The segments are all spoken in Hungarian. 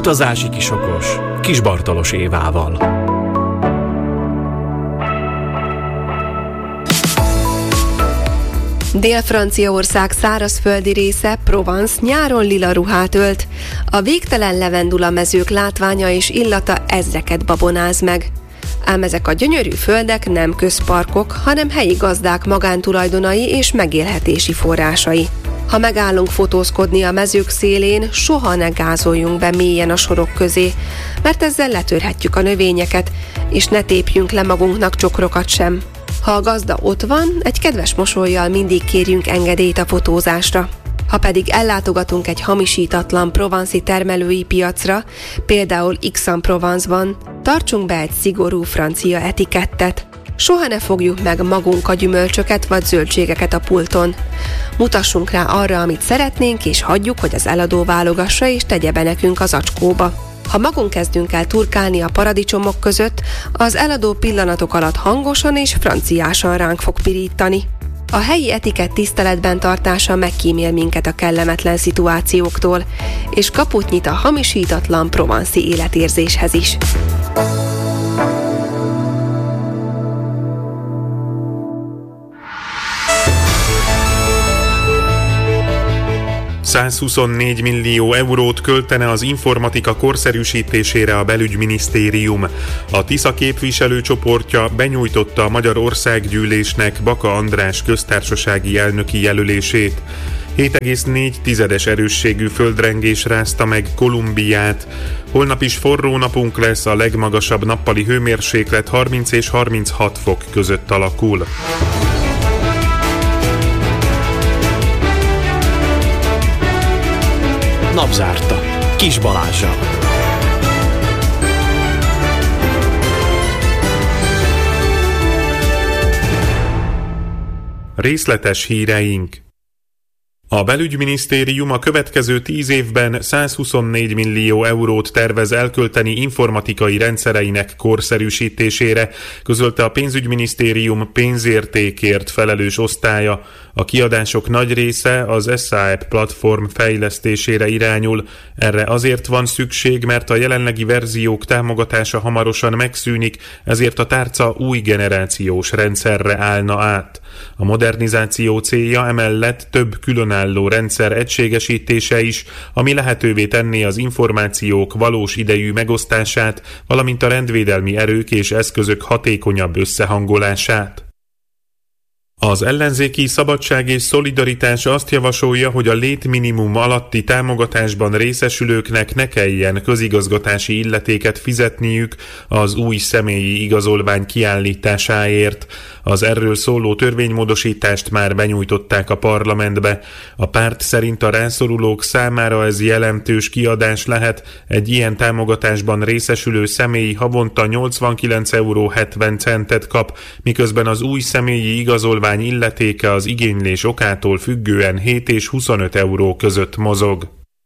Utazási kisokos Kis Bartalos Évával. Dél-Franciaország szárazföldi része, Provence nyáron lila ruhát ölt. A végtelen levendula mezők látványa és illata ezreket babonáz meg. Ám ezek a gyönyörű földek nem közparkok, hanem helyi gazdák magántulajdonai és megélhetési forrásai. Ha megállunk fotózkodni a mezők szélén, soha ne gázoljunk be mélyen a sorok közé, mert ezzel letörhetjük a növényeket, és ne tépjünk le magunknak csokrokat sem. Ha a gazda ott van, egy kedves mosollyal mindig kérjünk engedélyt a fotózásra. Ha pedig ellátogatunk egy hamisítatlan provanci termelői piacra, például Aix-en-Provence-ban, tartsunk be egy szigorú francia etikettet. Soha ne fogjuk meg magunk a gyümölcsöket vagy zöldségeket a pulton. Mutassunk rá arra, amit szeretnénk, és hagyjuk, hogy az eladó válogassa és tegye be nekünk az acskóba. Ha magunk kezdünk el turkálni a paradicsomok között, az eladó pillanatok alatt hangosan és franciásan ránk fog pirítani. A helyi etikett tiszteletben tartása megkímél minket a kellemetlen szituációktól, és kaput nyit a hamisítatlan provanci életérzéshez is. €124 millió költene az informatika korszerűsítésére a belügyminisztérium. A Tisza képviselőcsoportja benyújtotta a Magyar Országgyűlésnek Baka András köztársasági elnöki jelölését. 7,4 erősségű földrengés rázta meg Kolumbiát. Holnap is forró napunk lesz, a legmagasabb nappali hőmérséklet 30 és 36 fok között alakul. Napzárta Kis Balázsral. Részletes híreink. A belügyminisztérium a következő 10 évben 124 millió tervez elkölteni informatikai rendszereinek korszerűsítésére, közölte a pénzügyminisztérium pénzértékért felelős osztálya. A kiadások nagy része az SAP platform fejlesztésére irányul. Erre azért van szükség, mert a jelenlegi verziók támogatása hamarosan megszűnik, ezért a tárca új generációs rendszerre állna át. A modernizáció célja emellett több különálló rendszer egységesítése is, ami lehetővé tenné az információk valós idejű megosztását, valamint a rendvédelmi erők és eszközök hatékonyabb összehangolását. Az ellenzéki Szabadság és Szolidaritás azt javasolja, hogy a létminimum alatti támogatásban részesülőknek ne kelljen közigazgatási illetéket fizetniük az új személyi igazolvány kiállításáért. Az erről szóló törvénymódosítást már benyújtották a parlamentbe. A párt szerint a rászorulók számára ez jelentős kiadás lehet. Egy ilyen támogatásban részesülő személy havonta 89,70 € kap, miközben az új személyi igazolvány illetéke az igénylés okától függően 7 és 25 € között mozog.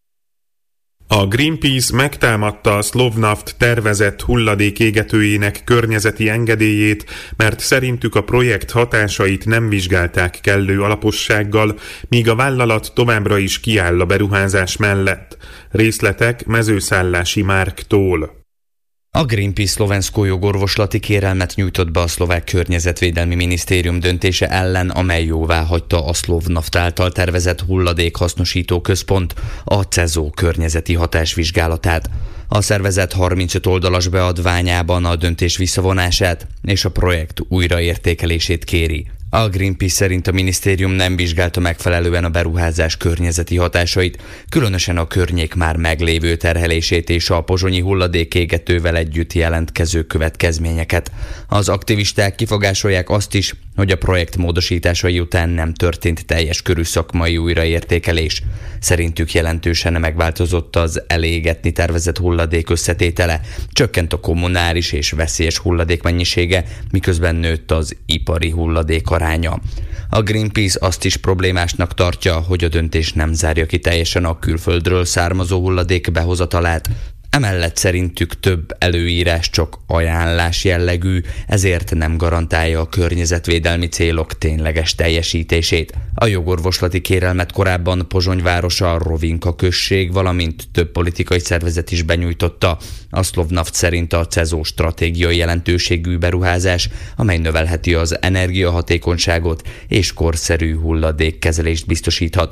A Greenpeace megtámadta a Slovnaft tervezett hulladékégetőjének környezeti engedélyét, mert szerintük a projekt hatásait nem vizsgálták kellő alapossággal, míg a vállalat továbbra is kiáll a beruházás mellett. Részletek Mezőszállási Márktól. A Greenpeace szlovenszkó jogorvoslati kérelmet nyújtott be a szlovák környezetvédelmi minisztérium döntése ellen, amely jóváhagyta a Slovnaft által tervezett hulladékhasznosító központ, a CEZO környezeti hatásvizsgálatát. A szervezet 35 oldalas beadványában a döntés visszavonását és a projekt újraértékelését kéri. A Greenpeace szerint a minisztérium nem vizsgálta megfelelően a beruházás környezeti hatásait, különösen a környék már meglévő terhelését és a pozsonyi hulladékégetővel együtt jelentkező következményeket. Az aktivisták kifogásolják azt is, hogy a projekt módosításai után nem történt teljes körű szakmai újraértékelés. Szerintük jelentősen megváltozott az elégetni tervezett hulladék összetétele, csökkent a kommunális és veszélyes hulladék mennyisége, miközben nőtt az ipari hulladék aránya. A Greenpeace azt is problémásnak tartja, hogy a döntés nem zárja ki teljesen a külföldről származó hulladék behozatalát, Emellett szerintük több előírás csak ajánlás jellegű, ezért nem garantálja a környezetvédelmi célok tényleges teljesítését. A jogorvoslati kérelmet korábban Pozsony városa, a Rovinka község, valamint több politikai szervezet is benyújtotta. A Szlovnaft szerint a CEZO stratégiai jelentőségű beruházás, amely növelheti az energiahatékonyságot és korszerű hulladékkezelést biztosíthat.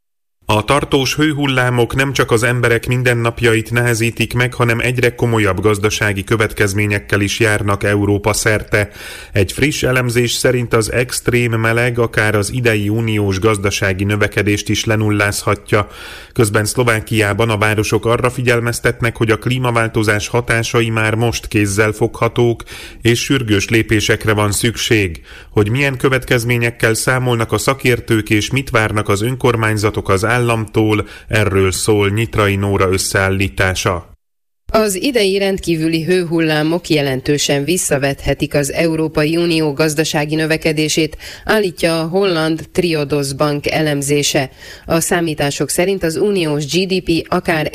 A tartós hőhullámok nem csak az emberek mindennapjait nehezítik meg, hanem egyre komolyabb gazdasági következményekkel is járnak Európa szerte. Egy friss elemzés szerint az extrém meleg akár az idei uniós gazdasági növekedést is lenullázhatja. Közben Szlovákiában a városok arra figyelmeztetnek, hogy a klímaváltozás hatásai már most kézzel foghatók, és sürgős lépésekre van szükség. Hogy milyen következményekkel számolnak a szakértők és mit várnak az önkormányzatok az államtól, erről szól Nyitrai Nóra összeállítása. Az idei rendkívüli hőhullámok jelentősen visszavethetik az Európai Unió gazdasági növekedését, állítja a holland Triodos Bank elemzése. A számítások szerint az uniós GDP akár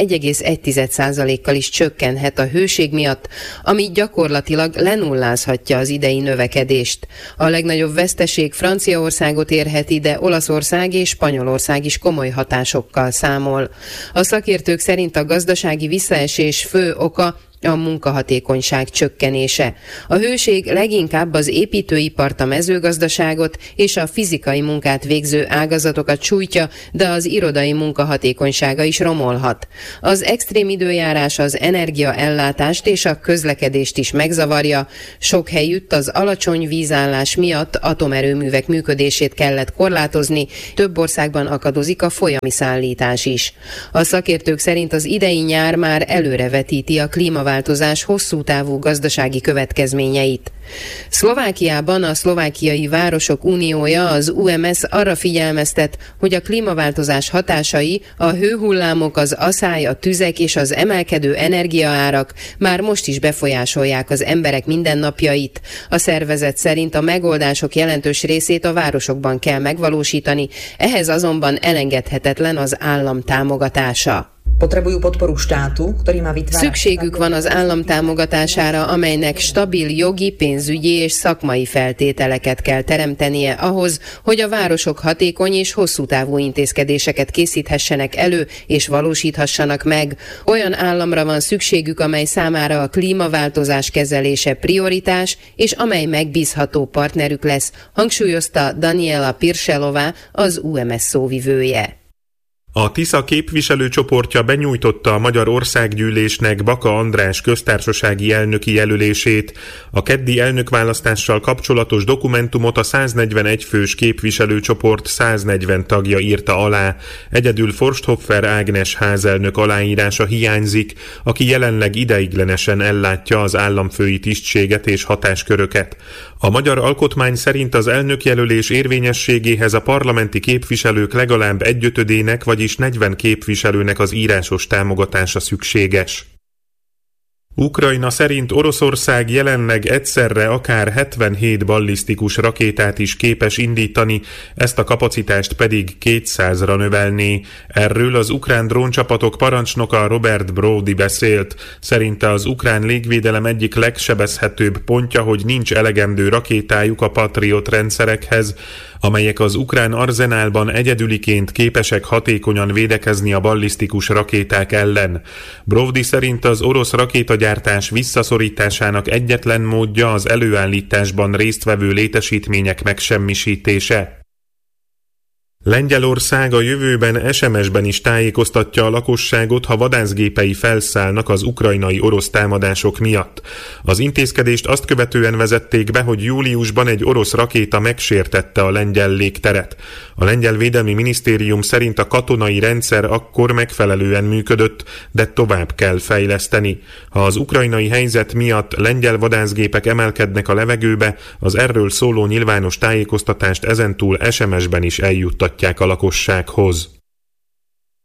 1,1%-kal is csökkenhet a hőség miatt, ami gyakorlatilag lenullázhatja az idei növekedést. A legnagyobb veszteség Franciaországot érheti, de Olaszország és Spanyolország is komoly hatásokkal számol. A szakértők szerint a gazdasági visszaesés fő oka a munkahatékonyság csökkenése. A hőség leginkább az építőipart, a mezőgazdaságot és a fizikai munkát végző ágazatokat sújtja, de az irodai munkahatékonysága is romolhat. Az extrém időjárás az energiaellátást és a közlekedést is megzavarja. Sok helyütt az alacsony vízállás miatt atomerőművek működését kellett korlátozni, több országban akadozik a folyami szállítás is. A szakértők szerint az idei nyár már előrevetíti a klímaváltozás hosszú távú gazdasági következményeit. Szlovákiában a Szlovákiai Városok Uniója, az UMS arra figyelmeztet, hogy a klímaváltozás hatásai, a hőhullámok, az aszály, a tüzek és az emelkedő energiaárak már most is befolyásolják az emberek mindennapjait. A szervezet szerint a megoldások jelentős részét a városokban kell megvalósítani, ehhez azonban elengedhetetlen az állam támogatása. Szükségük van az állam támogatására, amelynek stabil jogi, pénzügyi és szakmai feltételeket kell teremtenie ahhoz, hogy a városok hatékony és hosszú távú intézkedéseket készíthessenek elő és valósíthassanak meg. Olyan államra van szükségük, amely számára a klímaváltozás kezelése prioritás, és amely megbízható partnerük lesz, hangsúlyozta Daniela Pirselová, az UMS szóvivője. A Tisza képviselőcsoportja benyújtotta a Magyar Országgyűlésnek Baka András köztársasági elnöki jelölését. A keddi elnökválasztással kapcsolatos dokumentumot a 141 fős képviselőcsoport 140 tagja írta alá. Egyedül Forsthoffer Ágnes házelnök aláírása hiányzik, aki jelenleg ideiglenesen ellátja az államfői tisztséget és hatásköröket. A magyar alkotmány szerint az elnökjelölés érvényességéhez a parlamenti képviselők legalább 1/5-ének, vagyis 40 képviselőnek az írásos támogatása szükséges. Ukrajna szerint Oroszország jelenleg egyszerre akár 77 ballisztikus rakétát is képes indítani, ezt a kapacitást pedig 200-ra növelné. Erről az ukrán dróncsapatok parancsnoka Robert Brody beszélt. Szerinte az ukrán légvédelem egyik legsebezhetőbb pontja, hogy nincs elegendő rakétájuk a Patriot rendszerekhez, amelyek az ukrán arzenálban egyedüliként képesek hatékonyan védekezni a ballisztikus rakéták ellen. Brody szerint az orosz rakétagyártás visszaszorításának egyetlen módja az előállításban résztvevő létesítmények megsemmisítése. Lengyelország a jövőben SMS-ben is tájékoztatja a lakosságot, ha vadászgépei felszállnak az ukrajnai orosz támadások miatt. Az intézkedést azt követően vezették be, hogy júliusban egy orosz rakéta megsértette a lengyel légteret. A lengyel védelmi minisztérium szerint a katonai rendszer akkor megfelelően működött, de tovább kell fejleszteni. Ha az ukrajnai helyzet miatt lengyel vadászgépek emelkednek a levegőbe, az erről szóló nyilvános tájékoztatást ezentúl SMS-ben is eljuttatják a lakossághoz.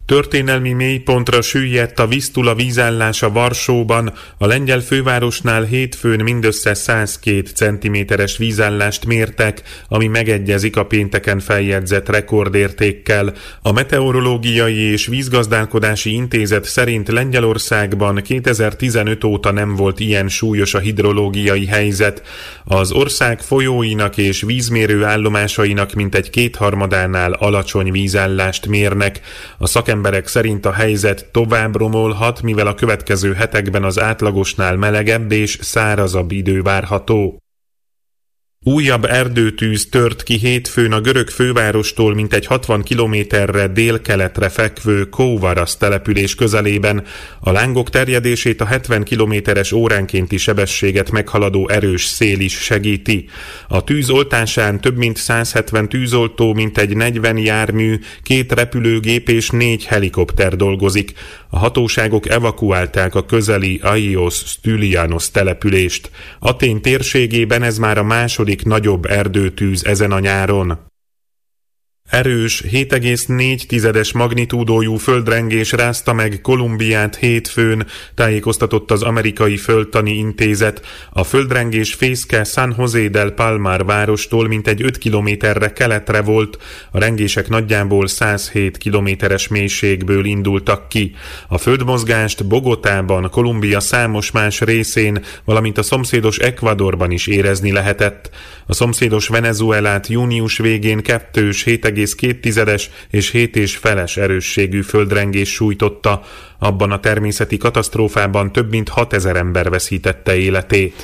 Történelmi mélypontra süllyedt a Vistula vízállása Varsóban, a lengyel fővárosnál hétfőn mindössze 102 cm-es vízállást mértek, ami megegyezik a pénteken feljegyzett rekordértékkel. A Meteorológiai és Vízgazdálkodási Intézet szerint Lengyelországban 2015 óta nem volt ilyen súlyos a hidrológiai helyzet. Az ország folyóinak és vízmérő állomásainak mintegy 2/3-ánál alacsony vízállást mérnek. A szakemberek szerint a helyzet tovább romolhat, mivel a következő hetekben az átlagosnál melegebb és szárazabb idő várható. Újabb erdőtűz tört ki hétfőn a görög fővárostól mintegy 60 kilométerre délkeletre fekvő Kóvarasz település közelében. A lángok terjedését a 70 kilométeres óránkénti sebességet meghaladó erős szél is segíti. A tűz oltásán több mint 170 tűzoltó, mintegy 40 jármű, 2 repülőgép és 4 helikopter dolgozik. A hatóságok evakuálták a közeli Aios Stylianos települést. Atén térségében ez már a második nagyobb erdőtűz ezen a nyáron. Erős, 7,4 magnitúdójú földrengés rázta meg Kolumbiát hétfőn, tájékoztatott az Amerikai Földtani Intézet. A földrengés fészke San José del Palmar várostól mintegy 5 kilométerre keletre volt, a rengések nagyjából 107 kilométeres mélységből indultak ki. A földmozgást Bogotában, Kolumbia számos más részén, valamint a szomszédos Ecuadorban is érezni lehetett. A szomszédos Venezuelát június végén 7,2 és 7,5 erősségű földrengés sújtotta. Abban a természeti katasztrófában több mint 6000 ember veszítette életét.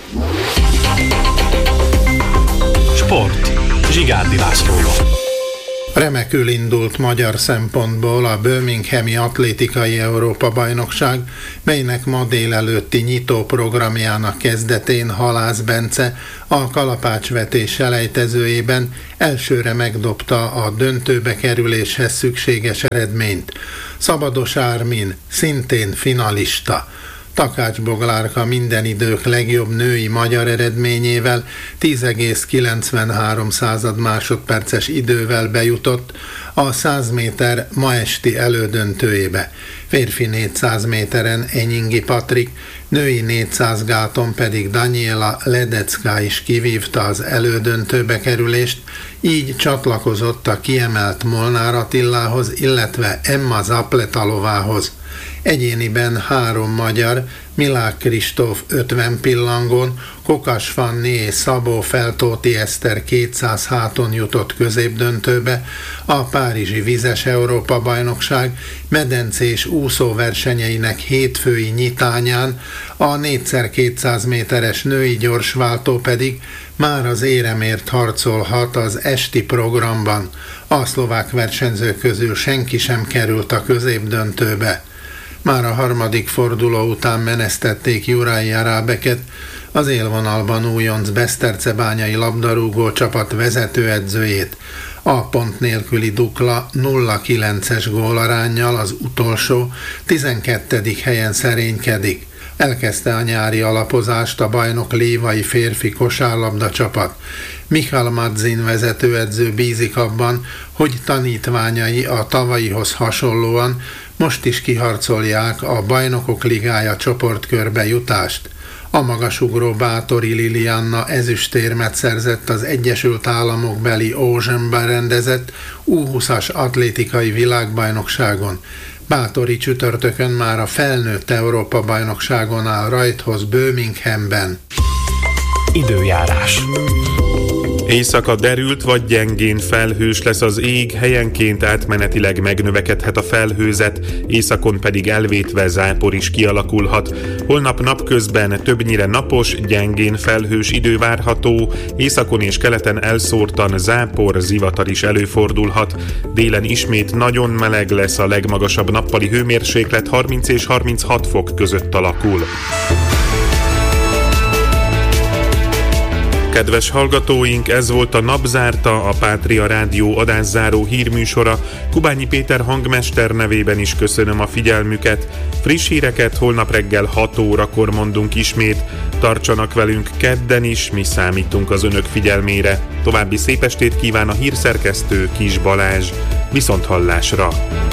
Sport. Zsigárdi Lászlóval. Remekül indult magyar szempontból a Birminghami Atlétikai Európa-bajnokság, melynek ma délelőtti nyitó programjának kezdetén Halász Bence a kalapácsvetés selejtezőjében elsőre megdobta a döntőbe kerüléshez szükséges eredményt. Szabados Ármin szintén finalista. Takács Boglárka minden idők legjobb női magyar eredményével 10,93 másodperces idővel bejutott a 100 méter ma esti elődöntőjébe. Férfi 400 méteren Enyingi Patrik, női 400 gáton pedig Daniela Ledecká is kivívta az elődöntőbe kerülést, így csatlakozott a kiemelt Molnár Attilához, illetve Emma Zapletalovához. Egyéniben 3 magyar, Milák Kristóf 50 pillangón, Kokas Fanni és Szabó Feltóti Eszter 200 háton jutott középdöntőbe, a Párizsi Vizes Európa-bajnokság medencés úszóversenyeinek hétfői nyitányán a 4x200 méteres női gyorsváltó pedig már az éremért harcolhat az esti programban. A szlovák versenyzők közül senki sem került a középdöntőbe. Már a harmadik forduló után menesztették Juraj Jarabeket, az élvonalban újonc Besztercebányai labdarúgó csapat vezetőedzőjét. A pont nélküli dukla 0-9-es gólaránnyal az utolsó, 12. helyen szerénykedik. Elkezdte a nyári alapozást a bajnok lévai férfi kosárlabda csapat. Michal Madzin vezetőedző bízik abban, hogy tanítványai a tavalyihoz hasonlóan most is kiharcolják a Bajnokok Ligája csoportkörbe jutást. A magasugró Bátori Lilianna ezüstérmet szerzett az Egyesült Államok beli Oceanban rendezett U20-as atlétikai világbajnokságon. Bátori csütörtökön már a felnőtt Európa-bajnokságon áll rajthoz Birminghamben. Időjárás. Éjszaka derült vagy gyengén felhős lesz az ég, helyenként átmenetileg megnövekedhet a felhőzet, északon pedig elvétve zápor is kialakulhat. Holnap napközben többnyire napos, gyengén felhős idő várható, északon és keleten elszórtan zápor, zivatar is előfordulhat. Délen ismét nagyon meleg lesz, a legmagasabb nappali hőmérséklet 30 és 36 fok között alakul. Kedves hallgatóink, ez volt a Napzárta, a Pátria Rádió adásszáró hírműsora. Kubányi Péter hangmester nevében is köszönöm a figyelmüket. Friss híreket holnap reggel 6 órakor mondunk ismét. Tartsanak velünk kedden is, mi számítunk az önök figyelmére. További szép estét kíván a hírszerkesztő Kis Balázs. Viszonthallásra!